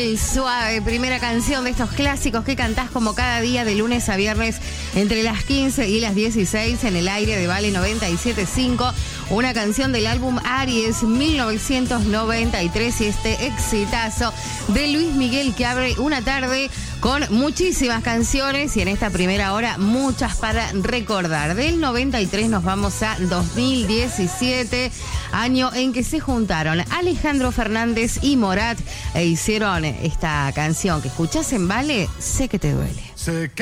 Miguel, Suave, primera canción de estos clásicos que cantás como cada día de lunes a viernes entre las 15 y las 16 en el aire de Vale 97.5. Una canción del álbum Aries 1993 y este exitazo de Luis Miguel que abre una tarde con muchísimas canciones y en esta primera hora muchas para recordar. Del 93 nos vamos a 2017, año en que se juntaron Alejandro Fernández y Morat e hicieron esta canción que escuchás en Vale, Sé que te duele.